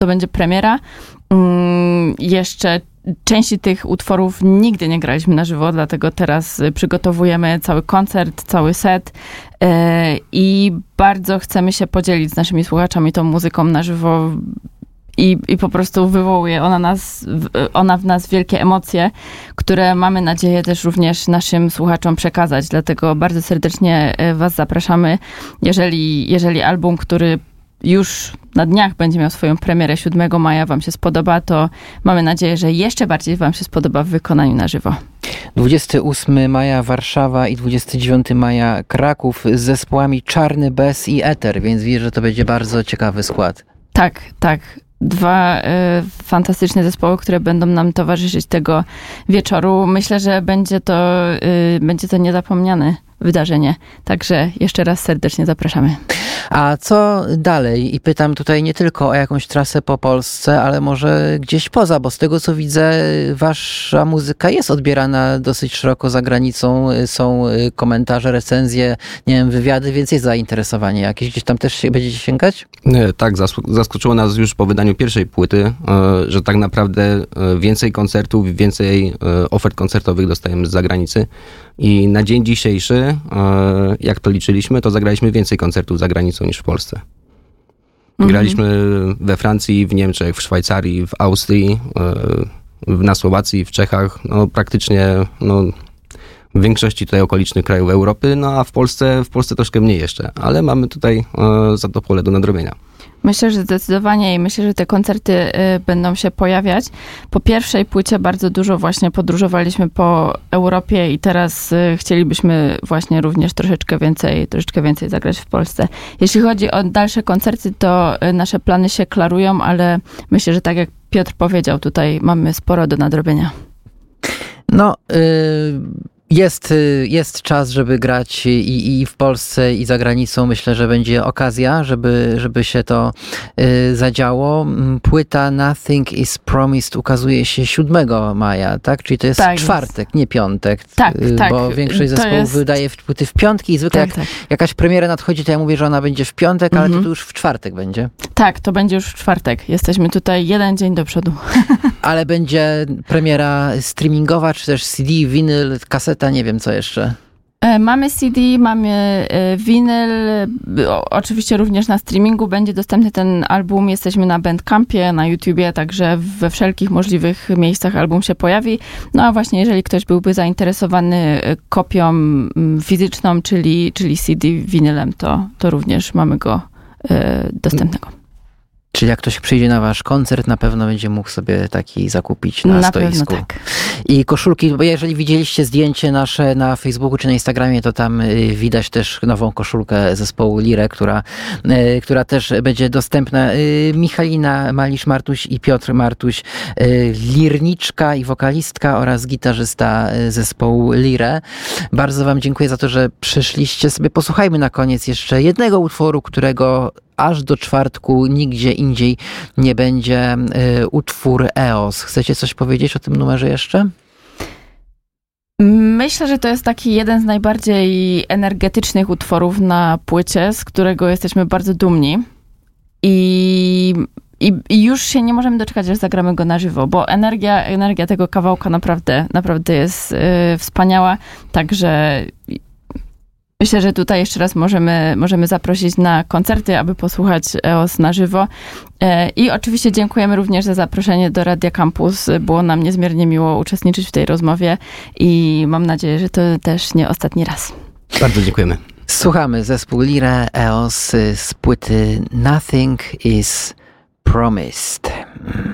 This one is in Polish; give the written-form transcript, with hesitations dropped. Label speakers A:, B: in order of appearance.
A: to będzie premiera. Jeszcze części tych utworów nigdy nie graliśmy na żywo, dlatego teraz przygotowujemy cały koncert, cały set i bardzo chcemy się podzielić z naszymi słuchaczami tą muzyką na żywo i po prostu wywołuje ona w nas wielkie emocje, które mamy nadzieję też również naszym słuchaczom przekazać. Dlatego bardzo serdecznie was zapraszamy. Jeżeli album, który już na dniach będzie miał swoją premierę 7 maja, wam się spodoba, to mamy nadzieję, że jeszcze bardziej wam się spodoba w wykonaniu na żywo.
B: 28 maja Warszawa i 29 maja Kraków z zespołami Czarny Bez i Eter, więc widzę, że to będzie bardzo ciekawy skład.
A: Tak. 2 fantastyczne zespoły, które będą nam towarzyszyć tego wieczoru. Myślę, że będzie to niezapomniane wydarzenie. Także jeszcze raz serdecznie zapraszamy.
B: A co dalej? I pytam tutaj nie tylko o jakąś trasę po Polsce, ale może gdzieś poza, bo z tego co widzę, wasza muzyka jest odbierana dosyć szeroko za granicą. Są komentarze, recenzje, nie wiem, wywiady, więc jest zainteresowanie jakieś. Gdzieś tam też będziecie sięgać?
C: Tak, zaskoczyło nas już po wydaniu pierwszej płyty, że tak naprawdę więcej koncertów, więcej ofert koncertowych dostajemy z zagranicy. I na dzień dzisiejszy, jak to liczyliśmy, to zagraliśmy więcej koncertów za granicą niż w Polsce. Graliśmy we Francji, w Niemczech, w Szwajcarii, w Austrii, na Słowacji, w Czechach, no praktycznie w większości tutaj okolicznych krajów Europy, no a w Polsce troszkę mniej jeszcze, ale mamy tutaj za to pole do nadrobienia.
A: Myślę, że zdecydowanie i myślę, że te koncerty będą się pojawiać. Po pierwszej płycie bardzo dużo właśnie podróżowaliśmy po Europie i teraz chcielibyśmy właśnie również troszeczkę więcej zagrać w Polsce. Jeśli chodzi o dalsze koncerty, to nasze plany się klarują, ale myślę, że tak jak Piotr powiedział, tutaj mamy sporo do nadrobienia.
B: Jest czas, żeby grać i w Polsce, i za granicą. Myślę, że będzie okazja, żeby się to zadziało. Płyta Nothing is Promised ukazuje się 7 maja, tak? Czyli to jest czwartek, nie piątek.
A: Tak.
B: Bo większość zespołów wydaje płyty w piątki i zwykle jak jakaś premiera nadchodzi, to ja mówię, że ona będzie w piątek, ale to już w czwartek będzie.
A: Tak, to będzie już w czwartek. Jesteśmy tutaj jeden dzień do przodu.
B: Ale będzie premiera streamingowa, czy też CD, winyl, kaseta, nie wiem co jeszcze.
A: Mamy CD, mamy winyl, oczywiście również na streamingu będzie dostępny ten album. Jesteśmy na Bandcampie, na YouTubie, także we wszelkich możliwych miejscach album się pojawi. No a właśnie, jeżeli ktoś byłby zainteresowany kopią fizyczną, czyli CD winylem, to również mamy go dostępnego.
B: Czyli jak ktoś przyjdzie na wasz koncert, na pewno będzie mógł sobie taki zakupić na stoisku.
A: Pewno tak.
B: I koszulki, bo jeżeli widzieliście zdjęcie nasze na Facebooku czy na Instagramie, to tam widać też nową koszulkę zespołu Lirę, która też będzie dostępna. Michalina Malisz-Martuś i Piotr Martuś, lirniczka i wokalistka oraz gitarzysta zespołu Lirę. Bardzo wam dziękuję za to, że przyszliście. Sobie posłuchajmy na koniec jeszcze jednego utworu, którego aż do czwartku nigdzie indziej nie będzie, utwór EOS. Chcecie coś powiedzieć o tym numerze jeszcze?
A: Myślę, że to jest taki jeden z najbardziej energetycznych utworów na płycie, z którego jesteśmy bardzo dumni. I już się nie możemy doczekać, że zagramy go na żywo, bo energia tego kawałka naprawdę jest wspaniała. Także myślę, że tutaj jeszcze raz możemy zaprosić na koncerty, aby posłuchać EOS na żywo. I oczywiście dziękujemy również za zaproszenie do Radia Campus. Było nam niezmiernie miło uczestniczyć w tej rozmowie i mam nadzieję, że to też nie ostatni raz.
C: Bardzo dziękujemy.
B: Słuchamy zespół Lirę, EOS z płyty Nothing is Promised.